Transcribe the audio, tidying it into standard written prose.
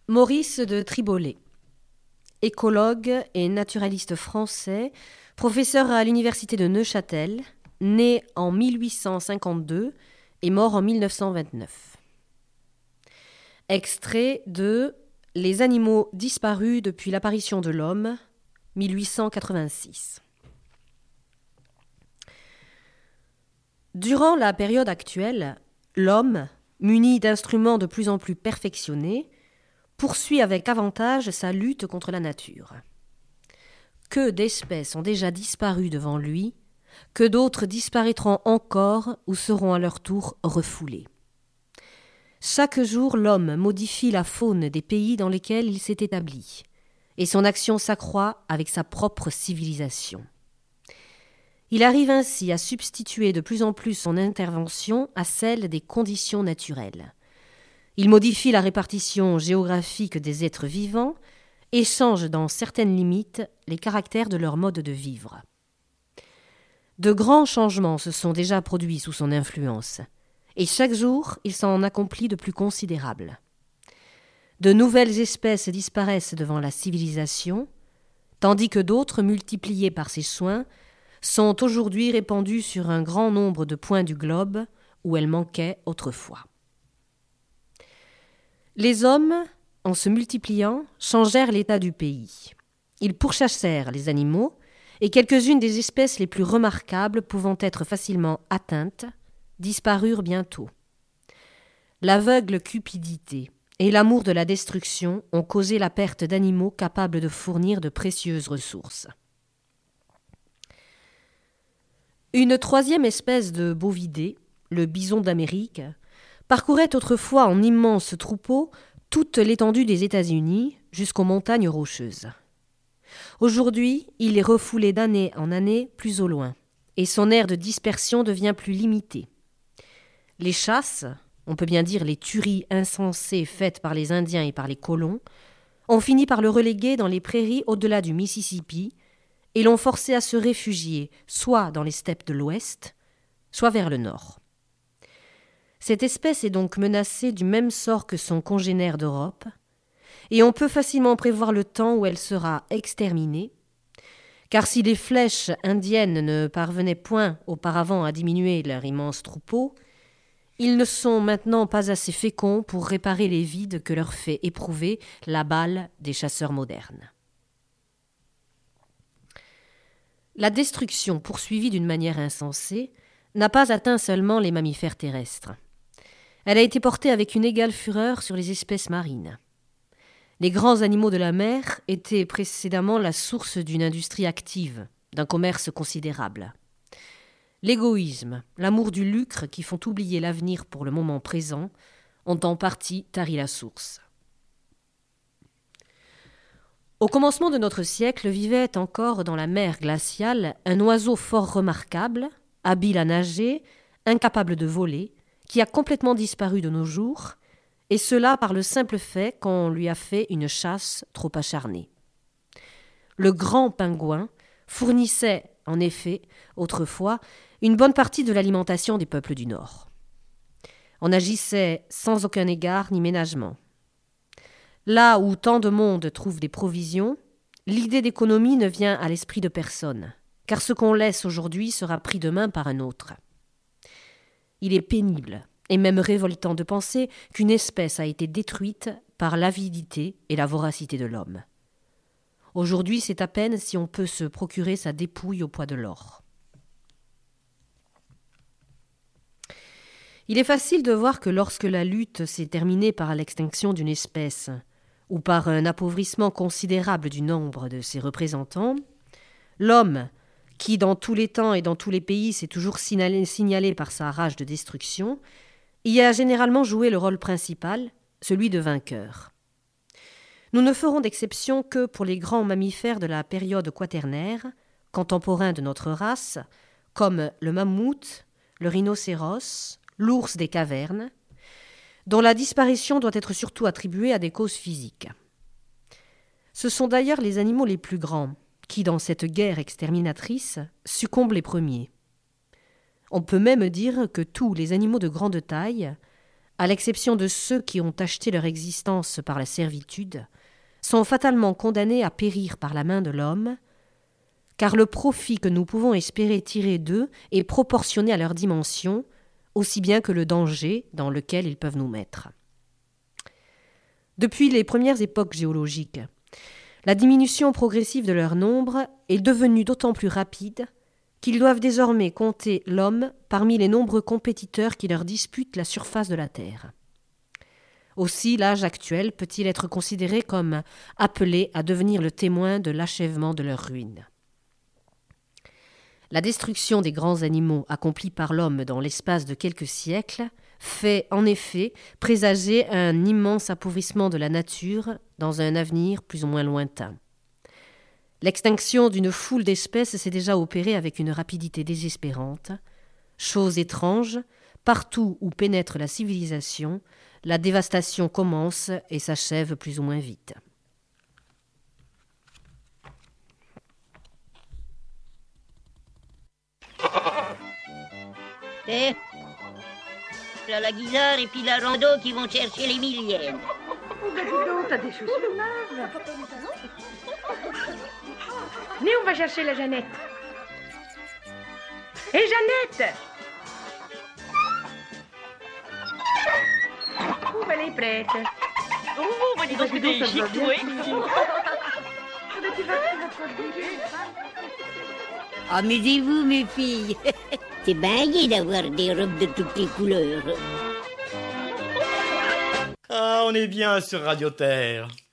Maurice de Tribolet, écologue et naturaliste français, professeur à l'université de Neuchâtel, né en 1852 et mort en 1929. Extrait de Les animaux disparus depuis l'apparition de l'homme, 1886. Durant la période actuelle, l'homme, muni d'instruments de plus en plus perfectionnés, poursuit avec avantage sa lutte contre la nature. Que d'espèces ont déjà disparu devant lui, que d'autres disparaîtront encore ou seront à leur tour refoulées. Chaque jour, l'homme modifie la faune des pays dans lesquels il s'est établi, et son action s'accroît avec sa propre civilisation. Il arrive ainsi à substituer de plus en plus son intervention à celle des conditions naturelles. Il modifie la répartition géographique des êtres vivants et change dans certaines limites les caractères de leur mode de vivre. De grands changements se sont déjà produits sous son influence, et chaque jour il s'en accomplit de plus considérables. De nouvelles espèces disparaissent devant la civilisation, tandis que d'autres, multipliées par ses soins, sont aujourd'hui répandues sur un grand nombre de points du globe où elles manquaient autrefois. Les hommes, en se multipliant, changèrent l'état du pays. Ils pourchassèrent les animaux, et quelques-unes des espèces les plus remarquables pouvant être facilement atteintes, disparurent bientôt. L'aveugle cupidité et l'amour de la destruction ont causé la perte d'animaux capables de fournir de précieuses ressources. Une troisième espèce de bovidés, le bison d'Amérique, parcourait autrefois en immenses troupeaux toute l'étendue des États-Unis jusqu'aux montagnes rocheuses. Aujourd'hui, il est refoulé d'année en année plus au loin, et son aire de dispersion devient plus limitée. Les chasses, on peut bien dire les tueries insensées faites par les Indiens et par les colons, ont fini par le reléguer dans les prairies au-delà du Mississippi et l'ont forcé à se réfugier soit dans les steppes de l'Ouest, soit vers le Nord. Cette espèce est donc menacée du même sort que son congénère d'Europe, et on peut facilement prévoir le temps où elle sera exterminée, car si les flèches indiennes ne parvenaient point auparavant à diminuer leur immense troupeau, ils ne sont maintenant pas assez féconds pour réparer les vides que leur fait éprouver la balle des chasseurs modernes. La destruction poursuivie d'une manière insensée n'a pas atteint seulement les mammifères terrestres. Elle a été portée avec une égale fureur sur les espèces marines. Les grands animaux de la mer étaient précédemment la source d'une industrie active, d'un commerce considérable. L'égoïsme, l'amour du lucre qui font oublier l'avenir pour le moment présent, ont en partie tari la source. Au commencement de notre siècle vivait encore dans la mer glaciale un oiseau fort remarquable, habile à nager, incapable de voler, qui a complètement disparu de nos jours, et cela par le simple fait qu'on lui a fait une chasse trop acharnée. Le grand pingouin fournissait, en effet, autrefois, une bonne partie de l'alimentation des peuples du Nord. On agissait sans aucun égard ni ménagement. Là où tant de monde trouve des provisions, l'idée d'économie ne vient à l'esprit de personne, car ce qu'on laisse aujourd'hui sera pris demain par un autre. Il est pénible et même révoltant de penser qu'une espèce a été détruite par l'avidité et la voracité de l'homme. Aujourd'hui, c'est à peine si on peut se procurer sa dépouille au poids de l'or. Il est facile de voir que lorsque la lutte s'est terminée par l'extinction d'une espèce ou par un appauvrissement considérable du nombre de ses représentants, l'homme, qui dans tous les temps et dans tous les pays s'est toujours signalé par sa rage de destruction, y a généralement joué le rôle principal, celui de vainqueur. Nous ne ferons d'exception que pour les grands mammifères de la période quaternaire, contemporains de notre race, comme le mammouth, le rhinocéros, l'ours des cavernes, dont la disparition doit être surtout attribuée à des causes physiques. Ce sont d'ailleurs les animaux les plus grands qui, dans cette guerre exterminatrice, succombent les premiers. On peut même dire que tous les animaux de grande taille, à l'exception de ceux qui ont acheté leur existence par la servitude, sont fatalement condamnés à périr par la main de l'homme, car le profit que nous pouvons espérer tirer d'eux est proportionné à leur dimension, aussi bien que le danger dans lequel ils peuvent nous mettre. Depuis les premières époques géologiques, la diminution progressive de leur nombre est devenue d'autant plus rapide qu'ils doivent désormais compter l'homme parmi les nombreux compétiteurs qui leur disputent la surface de la Terre. Aussi, l'âge actuel peut-il être considéré comme appelé à devenir le témoin de l'achèvement de leur ruine. La destruction des grands animaux accomplie par l'homme dans l'espace de quelques siècles fait en effet présager un immense appauvrissement de la nature dans un avenir plus ou moins lointain. L'extinction d'une foule d'espèces s'est déjà opérée avec une rapidité désespérante. Chose étrange, partout où pénètre la civilisation, la dévastation commence et s'achève plus ou moins vite. La Guisard et puis la Rando qui vont chercher les millièmes. Oh, ben dis donc, t'as des chaussures neuves. Mais on va chercher la Jeannette. Hé, Jeannette! Oh, ben elle est prête. Oh, bah dis donc, t'es chic, toi. Amusez-vous, mes filles. C'est bien gai d'avoir des robes de toutes les couleurs. Ah, on est bien sur Radio Terre.